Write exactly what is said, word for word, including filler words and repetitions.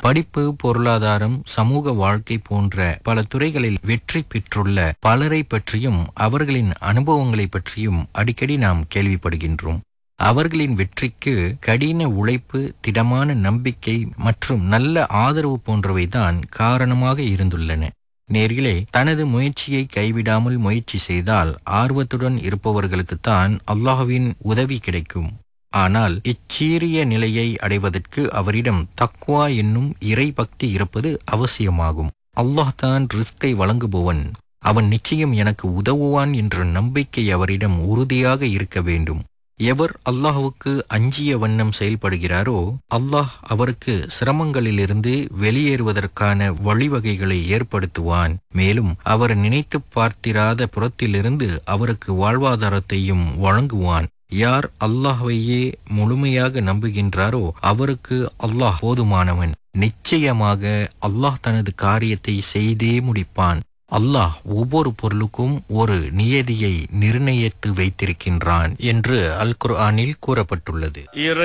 படிப்பு, பொருளாதாரம், சமூக வாழ்க்கை போன்ற பல துறைகளில் வெற்றி பெற்றுள்ள பலரை பற்றியும் அவர்களின் அனுபவங்களை பற்றியும் அடிக்கடி நாம் கேள்விப்படுகின்றோம். அவர்களின் வெற்றிக்கு கடின உழைப்பு, திடமான நம்பிக்கை மற்றும் நல்ல ஆதரவு போன்றவைதான் காரணமாக இருந்துள்ளன. நேர்களே, தனது முயற்சியை கைவிடாமல் முயற்சி செய்தால் ஆர்வத்துடன் இருப்பவர்களுக்குத்தான் அல்லாஹ்வின் உதவி கிடைக்கும். ஆனால் இச்சீரிய நிலையை அடைவதற்கு அவரிடம் தக்வா என்னும் இறை பக்தி இருப்பது அவசியமாகும். அல்லாஹ் தான் ரிஸ்கை வழங்குபவன், அவன் நிச்சயம் எனக்கு உதவுவான் என்ற நம்பிக்கை அவரிடம் உறுதியாக இருக்க வேண்டும். எவர் அல்லாஹ்வுக்கு அஞ்சிய வண்ணம் செயல்படுகிறாரோ அல்லாஹ் அவருக்கு சிரமங்களிலிருந்து வெளியேறுவதற்கான வழிவகைகளை ஏற்படுத்துவான். மேலும் அவர் நினைத்து பார்த்திராத புறத்திலிருந்து அவருக்கு வாழ்வாதாரத்தையும் வழங்குவான். யார் அல்லாஹ்வையே முழுமையாக நம்புகின்றாரோ அவருக்கு அல்லாஹ் போதுமானவன். நிச்சயமாக அல்லாஹ் தனது காரியத்தை செய்தே முடிப்பான். அல்லாஹ் ஒவ்வொரு பொருளுக்கும் ஒரு நியதியை நிர்ணயித்து வைத்திருக்கின்றான் என்று அல் குர்ஆனில் கூறப்பட்டுள்ளது.